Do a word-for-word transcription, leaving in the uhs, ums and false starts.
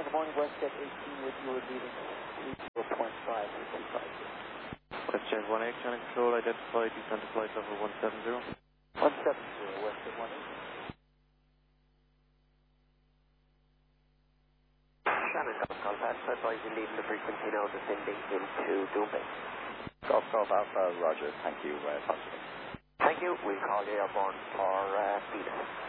good morning, WestJet eighteen with you leading zero point five eight two five. WestJet one eight, Channel Control, identified, descend to flight level one seven zero. one seven zero, WestJet one eight. Shannon, Golf Golf Alpha, advise you leaving the frequency now, descending into Doomben. Golf Golf Alpha, roger, thank you, uh, possible. Thank you, we'll call you airborne for uh, Venus.